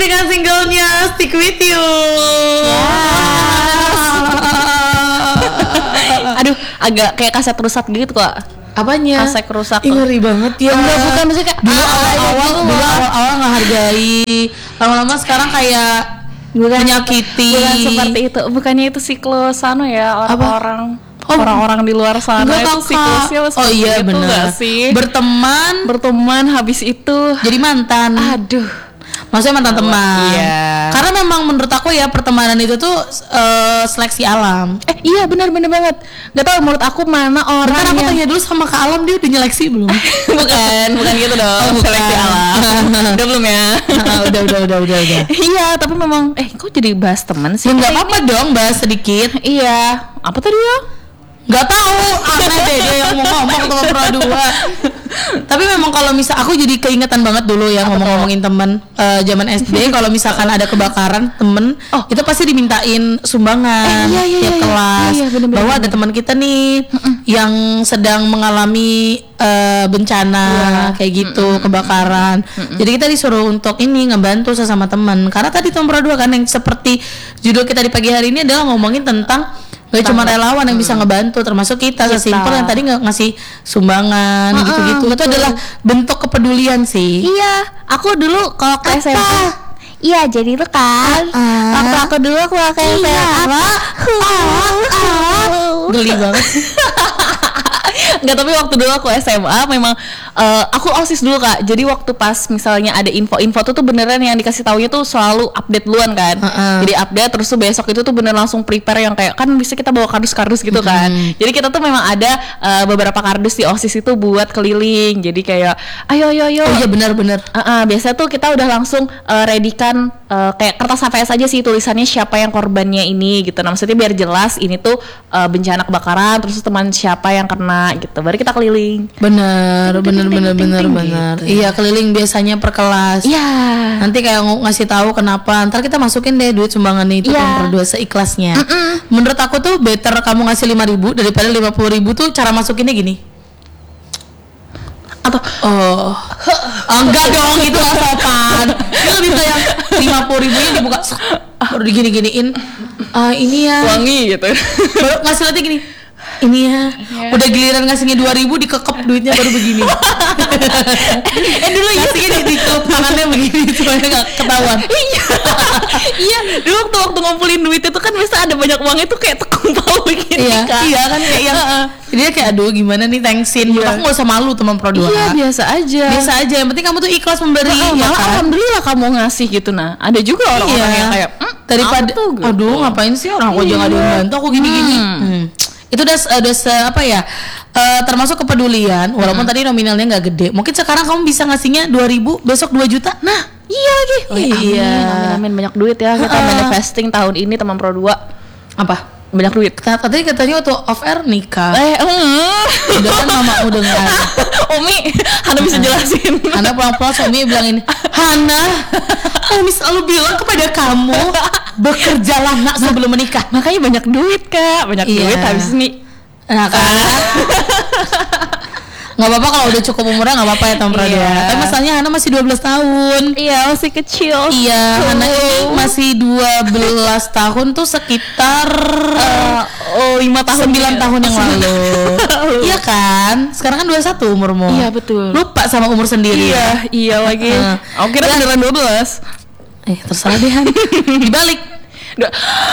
dengan singlenya Stick With You. Aduh, agak kayak kaset rusak gitu kok. Apanya? Kaset rusak. Ngeri banget ya. Enggak, bukan maksudnya kayak dulu awal-awal ngehargai, lama-lama sekarang kayak menyakiti. Bukan seperti itu. Bukannya itu siklus ya orang-orang. Orang-orang di luar sana itu siklusnya iya itu benar sih? Berteman habis itu jadi mantan. Aduh, maksudnya mantan teman. Iya. Karena memang menurut aku ya pertemanan itu tuh seleksi alam. Iya benar banget. Gak tau menurut aku mana orang. Bentar aku tanya dulu sama Kak Alam, dia udah nyeleksi belum? bukan gitu dong. Seleksi alam. Udah belum ya? udah. Iya, tapi memang kok jadi bahas teman sih? Ya nggak apa-apa dong, bahas sedikit. Iya. Apa tadi ya? Nggak tahu, aneh deh dia yang mau ngomong sama Pro 2. Tapi memang kalau misal aku jadi keingetan banget dulu ya ngomongin temen zaman SD. Kalau misalkan ada kebakaran temen, itu pasti dimintain sumbangan tiap kelas. Bener, bahwa ada teman kita nih yang sedang mengalami bencana kayak gitu, kebakaran. Jadi kita disuruh untuk ini ngebantu sesama teman. Karena tadi Tom Pro 2 kan yang seperti judul kita di pagi hari ini adalah ngomongin tentang gak cuma relawan yang bisa ngebantu, termasuk kita sesimpel yang tadi ngasih sumbangan gitu-gitu. Itu adalah bentuk kepedulian sih. Iya, aku dulu kalau ke SMA. Iya, jadi itu kan waktu aku dulu aku ke SMA. Geli banget. Enggak, tapi waktu dulu aku SMA memang aku OSIS dulu Kak. Jadi waktu pas misalnya ada info-info tuh beneran yang dikasih taunya tuh selalu update duluan kan. Jadi update terus tuh besok itu tuh bener langsung prepare yang kayak kan bisa kita bawa kardus-kardus gitu kan. Jadi kita tuh memang ada beberapa kardus di OSIS itu buat keliling. Jadi kayak ayo. Oh iya benar. Biasanya tuh kita udah langsung readykan kayak kertas HVS aja sih tulisannya siapa yang korbannya ini gitu. Nah, maksudnya biar jelas ini tuh bencana kebakaran terus teman siapa yang kena gitu. Baru kita keliling. Benar. Iya, keliling biasanya per kelas. Iya. Nanti kayak ngasih tahu kenapa. Ntar kita masukin deh duit sumbangan itu kan berdua seikhlasnya. Menurut aku tuh better kamu ngasih 5.000 daripada 50.000 tuh cara masukinnya gini. Atau enggak dong, itu gak sopan. Ini lebih kayak 50.000 nya dibuka baru digini-giniin. Ini ya wangi gitu. Baru ngasih nanti gini. Ini ya. Udah giliran ngasihnya 2.000 dikekep duitnya baru begini. Dulu ya segini dikekep tangannya begini supaya gak ketahuan. Iya. Dulu waktu ngumpulin duit itu kan biasa ada banyak uang itu kayak tekung-tekung begini. Iya kan kayak yang dia kayak aduh gimana nih thanksin. Aku gak usah malu teman Pro 2. Iya, biasa aja. Yang penting kamu tuh ikhlas memberi. Malah alhamdulillah kamu ngasih gitu. Nah ada juga orang-orang yang kayak daripada aduh ngapain sih orang aku aja gak ada yang bantu aku gini-gini. Itu udah termasuk kepedulian walaupun tadi nominalnya nggak gede. Mungkin sekarang kamu bisa ngasihnya 2.000, besok 2 juta. Nah iya lagi. Amin banyak duit ya kita manifesting tahun ini teman Pro 2. Apa? Banyak duit. Katanya waktu off air nikah. Udah kan mamamu dengar. Umi, Hana bisa jelasin. Hana pulang-pulang Umi bilang ini, Hana, Umi selalu bilang kepada kamu bekerjalah nak sebelum menikah. Makanya banyak duit Kak, duit habis ini. Nah kan. Nggak apa-apa kalau udah cukup umurnya, nggak apa-apa ya Tom Pro 2. Tapi masalahnya Hana masih 12 tahun. Iya, masih kecil. Iya, Hana ini masih 12 tahun tuh sekitar 5 tahun 9 tahun yang lalu. Iya kan? Sekarang kan 21 umurmu. Iya, betul. Lupa sama umur sendiri. Iya lagi. Aku kira beneran 12. Terserah deh Han. Dibalik.